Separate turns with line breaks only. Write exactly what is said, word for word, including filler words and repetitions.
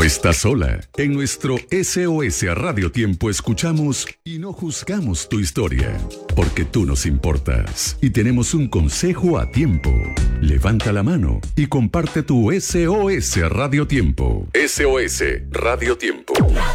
No estás sola. En nuestro S O S a Radio Tiempo escuchamos y no juzgamos tu historia, porque tú nos importas y tenemos un consejo a tiempo. Levanta la mano y comparte tu S O S a Radio Tiempo. S O S Radio Tiempo.